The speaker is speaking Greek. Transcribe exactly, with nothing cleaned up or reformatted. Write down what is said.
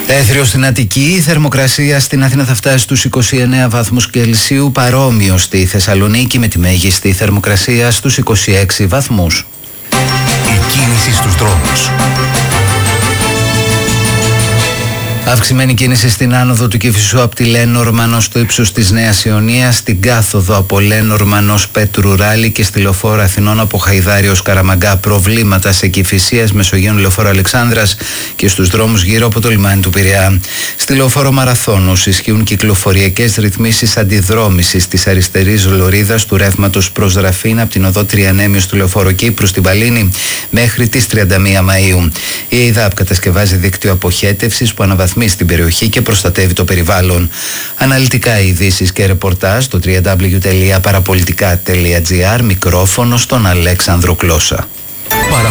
Έθριο στην Αττική, η θερμοκρασία στην Αθήνα θα φτάσει στους είκοσι εννέα βαθμούς Κελσίου, παρόμοιο στη Θεσσαλονίκη με τη μέγιστη θερμοκρασία στους είκοσι έξι βαθμούς. Η κίνηση στους δρόμους. Αυξημένη κίνηση στην άνοδο του Κηφισού από τη Λένορμαν ως το ύψος της Νέας Ιωνίας, στην κάθοδο από Λένορμαν ως Πέτρου Ράλη και στη λεωφόρο Αθηνών από Χαϊδάρη ως Καραμαγκά. Προβλήματα σε Κηφισίας, Μεσογείων, λεωφόρο Αλεξάνδρας και στους δρόμους γύρω από το λιμάνι του Πειραιά. Στη λεωφόρο Μαραθώνους ισχύουν κυκλοφοριακές ρυθμίσεις αντιδρόμησης της αριστερής λωρίδας του ρεύματος προς Ραφίνα από την οδό Τριανέμιος του λεωφόρο Κύπρου στην Παλίνη μέχρι τις τριάντα μία Μαΐου. Η ΕΙΔΑΠ κατασκευάζει δίκτυο αποχέτευσης που αναβαθμίζει στην περιοχή και προστατεύει το περιβάλλον. Αναλυτικά ειδήσεις και ρεπορτάζ στο double-u double-u double-u τελεία παραπολιτικά τελεία τζι άρ. Μικρόφωνο στον Αλέξανδρο Κλώσσα.